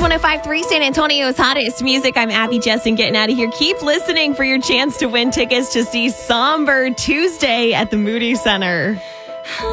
105.3 San Antonio's hottest music. I'm Abby Jessen getting out of here. Keep listening for your chance to win tickets to see Somber Tuesday at the Moody Center.